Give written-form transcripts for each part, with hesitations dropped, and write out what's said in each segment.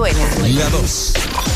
suena. La 2.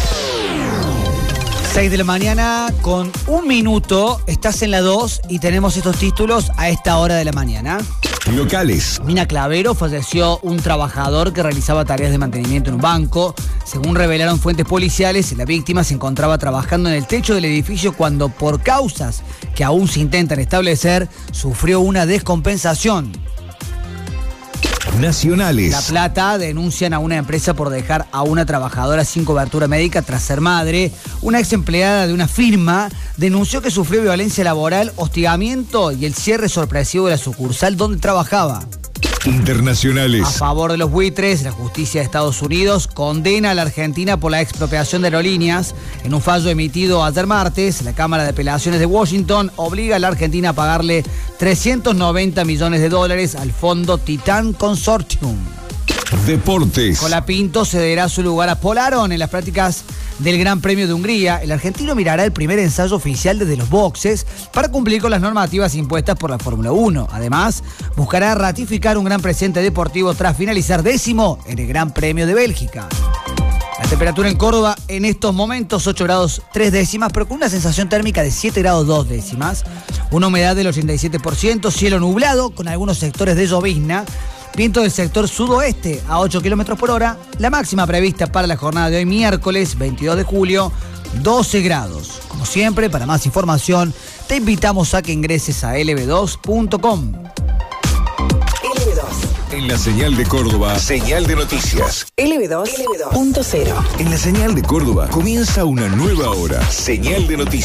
6 de la mañana con 1 minuto, estás en la 2 y tenemos estos títulos a esta hora de la mañana. Locales. Mina Clavero, falleció un trabajador que realizaba tareas de mantenimiento en un banco. Según revelaron fuentes policiales, la víctima se encontraba trabajando en el techo del edificio cuando, por causas que aún se intentan establecer, sufrió una descompensación. Nacionales. La Plata, denuncian a una empresa por dejar a una trabajadora sin cobertura médica tras ser madre. Una ex empleada de una firma denunció que sufrió violencia laboral, hostigamiento y el cierre sorpresivo de la sucursal donde trabajaba. Internacionales. A favor de los buitres, la justicia de Estados Unidos condena a la Argentina por la expropiación de aerolíneas. En un fallo emitido ayer martes, la Cámara de Apelaciones de Washington obliga a la Argentina a pagarle $390 millones al fondo Titán Consortium. Deportes. Colapinto cederá su lugar a Polaron en las prácticas del Gran Premio de Hungría. El argentino mirará el primer ensayo oficial desde los boxes para cumplir con las normativas impuestas por la Fórmula 1. Además, buscará ratificar un gran presente deportivo tras finalizar 10º en el Gran Premio de Bélgica. La temperatura en Córdoba en estos momentos 8 grados 3 décimas, pero con una sensación térmica de 7 grados 2 décimas. Una humedad del 87%, cielo nublado con algunos sectores de llovizna. Viento del sector sudoeste a 8 kilómetros por hora. La máxima prevista para la jornada de hoy, miércoles 22 de julio, 12 grados. Como siempre, para más información, te invitamos a que ingreses a lb2.com. LB2. En la señal de Córdoba, señal de noticias. LB2.0. En la señal de Córdoba comienza una nueva hora. Señal de noticias.